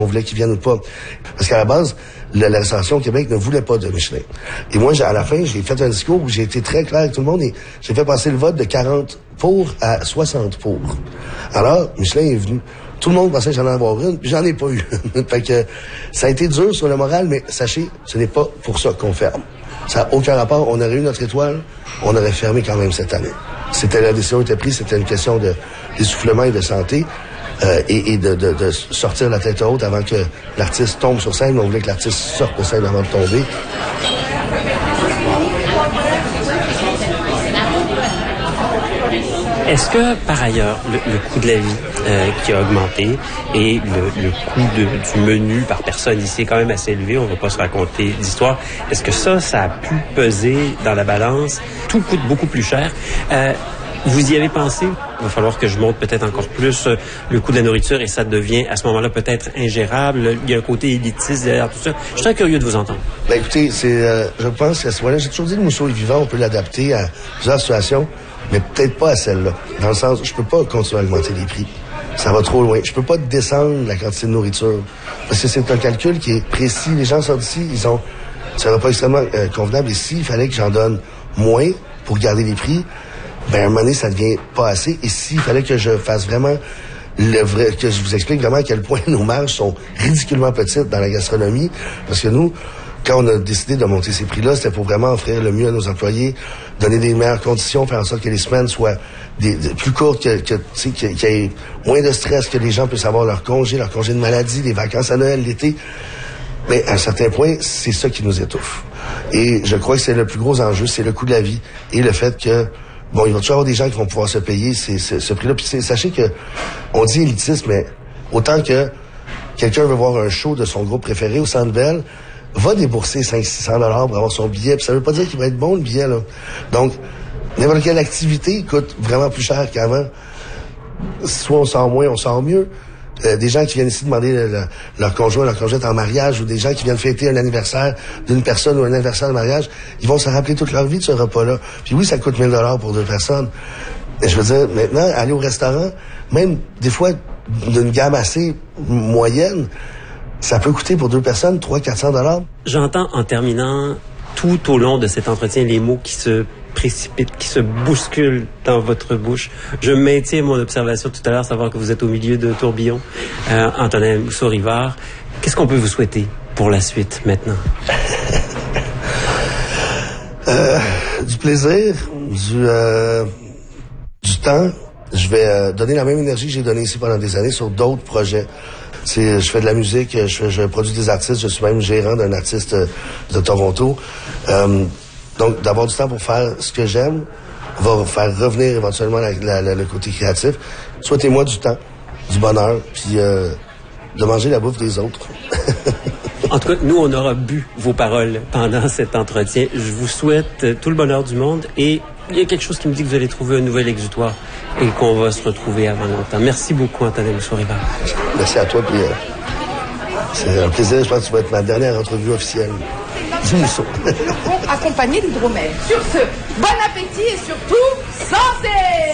On voulait qu'ils viennent ou pas. Parce qu'à la base, la restauration au Québec ne voulait pas de Michelin. Et moi, à la fin, j'ai fait un discours où j'ai été très clair avec tout le monde et j'ai fait passer le vote de 40 pour à 60 pour. Alors, Michelin est venu. Tout le monde pensait que j'en allais avoir une, puis j'en ai pas eu. Fait que ça a été dur sur le moral, mais sachez, ce n'est pas pour ça qu'on ferme. Ça n'a aucun rapport. On aurait eu notre étoile, on aurait fermé quand même cette année. La décision était prise, c'était une question d'essoufflement et de santé. Et de sortir la tête haute avant que l'artiste tombe sur scène. On voulait que l'artiste sorte de scène avant de tomber. Est-ce que, par ailleurs, le coût de la vie qui a augmenté et le coût du menu par personne ici est quand même assez élevé, on ne va pas se raconter d'histoire, est-ce que ça a pu peser dans la balance? Tout coûte beaucoup plus cher. Vous y avez pensé? Il va falloir que je monte peut-être encore plus le coût de la nourriture et ça devient à ce moment-là peut-être ingérable. Il y a un côté élitiste derrière tout ça. Je suis très curieux de vous entendre. Ben écoutez, je pense qu'à ce moment-là, j'ai toujours dit le mousseau est vivant, on peut l'adapter à plusieurs situations, mais peut-être pas à celle-là. Dans le sens, je peux pas continuer à augmenter les prix. Ça va trop loin. Je peux pas descendre la quantité de nourriture. Parce que c'est un calcul qui est précis. Les gens sortent d'ici, ça va pas extrêmement convenable. Et s'il fallait que j'en donne moins pour garder les prix, ben à un moment donné, ça devient pas assez. Et s'il fallait que je fasse vraiment que je vous explique vraiment à quel point nos marges sont ridiculement petites dans la gastronomie, parce que nous, quand on a décidé de monter ces prix-là, c'était pour vraiment offrir le mieux à nos employés, donner des meilleures conditions, faire en sorte que les semaines soient plus courtes, qu'il y ait moins de stress, que les gens puissent avoir leur congé de maladie, les vacances à Noël, l'été. Mais à un certain point, c'est ça qui nous étouffe. Et je crois que c'est le plus gros enjeu, c'est le coût de la vie et le fait que bon, il va toujours avoir des gens qui vont pouvoir se payer ce prix-là. Puis sachez que on dit élitiste, mais autant que quelqu'un veut voir un show de son groupe préféré au Centre Bell, va débourser 500-600 $ pour avoir son billet. Puis ça veut pas dire qu'il va être bon, le billet, là. Donc, n'importe quelle activité coûte vraiment plus cher qu'avant. Soit on sort moins, on sort mieux. Des gens qui viennent ici demander leur conjoint, leur conjointe en mariage, ou des gens qui viennent fêter un anniversaire d'une personne ou un anniversaire de mariage, ils vont se rappeler toute leur vie de ce repas-là. Puis oui, ça coûte 1000 $ pour 2 personnes. Mais je veux dire, maintenant, aller au restaurant, même des fois d'une gamme assez moyenne, ça peut coûter pour 2 personnes 300-400 $. J'entends en terminant tout au long de cet entretien les mots qui se précipitent, qui se bousculent dans votre bouche. Je maintiens mon observation tout à l'heure, savoir que vous êtes au milieu d'un tourbillon. Antonin Mousseau-Rivard, qu'est-ce qu'on peut vous souhaiter pour la suite maintenant? Du plaisir, du temps. Je vais donner la même énergie que j'ai donnée ici pendant des années sur d'autres projets. Je fais de la musique, je produis des artistes, je suis même gérant d'un artiste de Toronto. Donc, d'avoir du temps pour faire ce que j'aime va faire revenir éventuellement le côté créatif. Souhaitez-moi du temps, du bonheur, puis de manger la bouffe des autres. En tout cas, nous, on aura bu vos paroles pendant cet entretien. Je vous souhaite tout le bonheur du monde et il y a quelque chose qui me dit que vous allez trouver un nouvel exutoire et qu'on va se retrouver avant longtemps. Merci beaucoup, Antonin Mousseau-Rivard. Merci à toi, puis c'est un plaisir. Je pense que tu vas être ma dernière entrevue officielle du Mousseau. Accompagné d'hydromel. Sur ce, bon appétit et surtout, santé!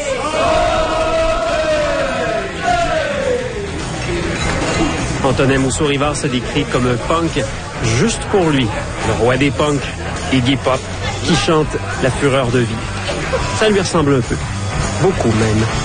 Antonin Mousseau-Rivard se décrit comme un punk juste pour lui, le roi des punks, Iggy Pop, qui chante la fureur de vie. Ça lui ressemble un peu, beaucoup même.